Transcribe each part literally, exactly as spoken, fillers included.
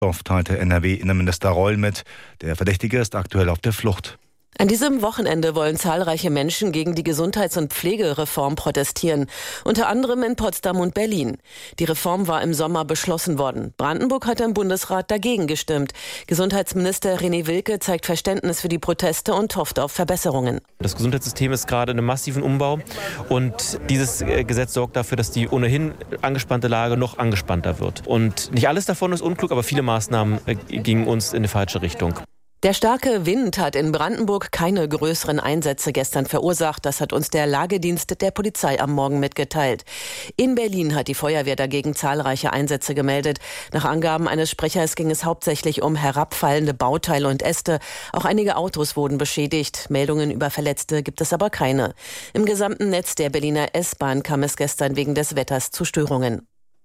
teilte N R W-Innenminister Reul mit. Der Verdächtige ist aktuell auf der Flucht. An diesem Wochenende wollen zahlreiche Menschen gegen die Gesundheits- und Pflegereform protestieren, unter anderem in Potsdam und Berlin. Die Reform war im Sommer beschlossen worden. Brandenburg hat im Bundesrat dagegen gestimmt. Gesundheitsminister René Wilke zeigt Verständnis für die Proteste und hofft auf Verbesserungen. Das Gesundheitssystem ist gerade in einem massiven Umbau und dieses Gesetz sorgt dafür, dass die ohnehin angespannte Lage noch angespannter wird. Und nicht alles davon ist unklug, aber viele Maßnahmen gingen uns in eine falsche Richtung. Der starke Wind hat in Brandenburg keine größeren Einsätze gestern verursacht. Das hat uns der Lagedienst der Polizei am Morgen mitgeteilt. In Berlin hat die Feuerwehr dagegen zahlreiche Einsätze gemeldet. Nach Angaben eines Sprechers ging es hauptsächlich um herabfallende Bauteile und Äste. Auch einige Autos wurden beschädigt. Meldungen über Verletzte gibt es aber keine. Im gesamten Netz der Berliner S-Bahn kam es gestern wegen des Wetters zu Störungen.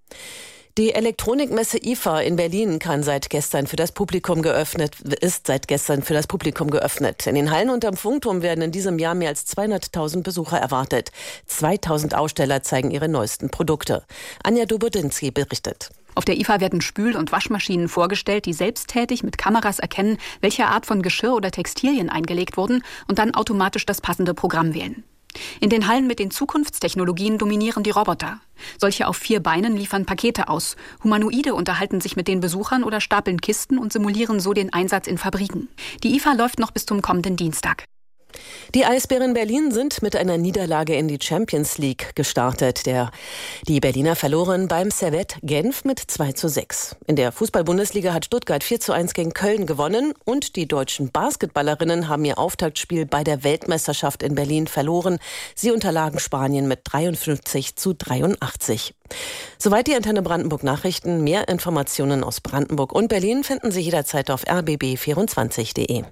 Die Elektronikmesse I F A in Berlin kann seit gestern für das Publikum geöffnet, ist seit gestern für das Publikum geöffnet. In den Hallen und am Funkturm werden in diesem Jahr mehr als zweihunderttausend Besucher erwartet. zweitausend Aussteller zeigen ihre neuesten Produkte. Anja Dobodinski berichtet. Auf der I F A werden Spül- und Waschmaschinen vorgestellt, die selbsttätig mit Kameras erkennen, welche Art von Geschirr oder Textilien eingelegt wurden und dann automatisch das passende Programm wählen. In den Hallen mit den Zukunftstechnologien dominieren die Roboter. Solche auf vier Beinen liefern Pakete aus. Humanoide unterhalten sich mit den Besuchern oder stapeln Kisten und simulieren so den Einsatz in Fabriken. Die I F A läuft noch bis zum kommenden Dienstag. Die Eisbären Berlin sind mit einer Niederlage in die Champions League gestartet. Der, die Berliner verloren beim Servette Genf mit zwei zu sechs. In der Fußball-Bundesliga hat Stuttgart vier zu eins gegen Köln gewonnen und die deutschen Basketballerinnen haben ihr Auftaktspiel bei der Weltmeisterschaft in Berlin verloren. Sie unterlagen Spanien mit dreiundfünfzig zu dreiundachtzig. Soweit die Antenne Brandenburg Nachrichten. Mehr Informationen aus Brandenburg und Berlin finden Sie jederzeit auf r b b vierundzwanzig punkt de.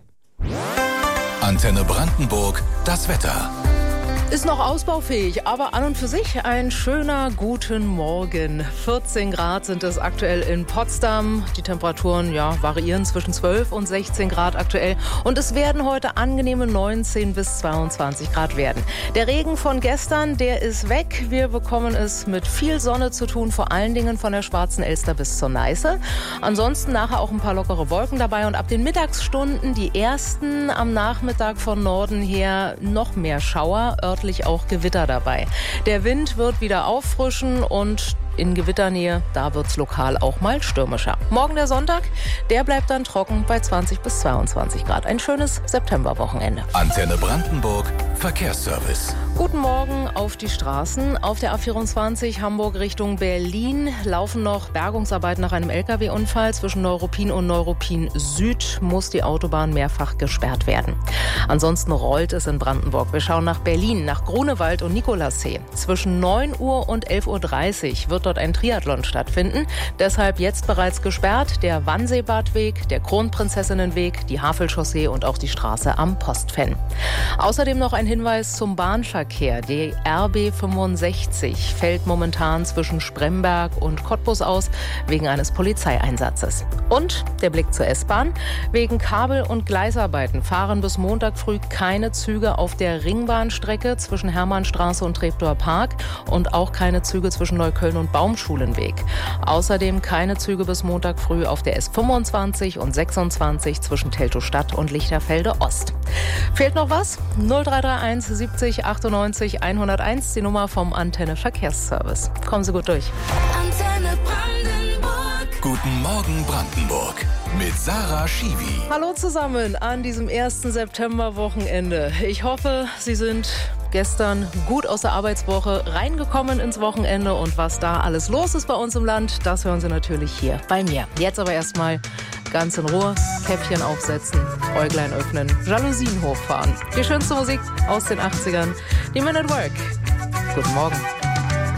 Antenne Brandenburg, das Wetter. Ist noch ausbaufähig, aber an und für sich ein schöner guten Morgen. vierzehn Grad sind es aktuell in Potsdam. Die Temperaturen ja, variieren zwischen zwölf und sechzehn Grad aktuell. Und es werden heute angenehme neunzehn bis zweiundzwanzig Grad werden. Der Regen von gestern, der ist weg. Wir bekommen es mit viel Sonne zu tun, vor allen Dingen von der Schwarzen Elster bis zur Neiße. Ansonsten nachher auch ein paar lockere Wolken dabei. Und ab den Mittagsstunden die ersten am Nachmittag von Norden her noch mehr Schauer, örtlich auch Gewitter dabei. Der Wind wird wieder auffrischen und in Gewitternähe, da wird's lokal auch mal stürmischer. Morgen der Sonntag, der bleibt dann trocken bei zwanzig bis zweiundzwanzig Grad. Ein schönes Septemberwochenende. Antenne Brandenburg, Verkehrsservice. Guten Morgen auf die Straßen. Auf der A vierundzwanzig Hamburg Richtung Berlin laufen noch Bergungsarbeiten nach einem L K W-Unfall. Zwischen Neuruppin und Neuruppin Süd muss die Autobahn mehrfach gesperrt werden. Ansonsten rollt es in Brandenburg. Wir schauen nach Berlin, nach Grunewald und Nikolassee. Zwischen neun Uhr und elf Uhr dreißig wird dort ein Triathlon stattfinden. Deshalb jetzt bereits gesperrt der Wannseebadweg, der Kronprinzessinnenweg, die Havelchaussee und auch die Straße am Postfenn. Außerdem noch ein Hinweis zum Bahnverkehr. Die R B fünfundsechzig fällt momentan zwischen Spremberg und Cottbus aus wegen eines Polizeieinsatzes. Und der Blick zur S-Bahn. Wegen Kabel- und Gleisarbeiten fahren bis Montag früh keine Züge auf der Ringbahnstrecke zwischen Hermannstraße und Treptower Park und auch keine Züge zwischen Neukölln und Baumschulenweg. Außerdem keine Züge bis Montag früh auf der S fünfundzwanzig und sechsundzwanzig zwischen Teltow-Stadt und Lichterfelde Ost. Fehlt noch was? null drei drei eins siebzig achtundneunzig hunderteins, die Nummer vom Antenne Verkehrsservice. Kommen Sie gut durch. Antenne Brandenburg. Guten Morgen Brandenburg mit Sarah Schiwi. Hallo zusammen an diesem ersten Septemberwochenende. Ich hoffe, Sie sind gestern gut aus der Arbeitswoche reingekommen ins Wochenende und was da alles los ist bei uns im Land, das hören Sie natürlich hier bei mir. Jetzt aber erstmal ganz in Ruhe, Käppchen aufsetzen, Äuglein öffnen, Jalousien hochfahren. Die schönste Musik aus den achtzigern, die Men at Work. Guten Morgen.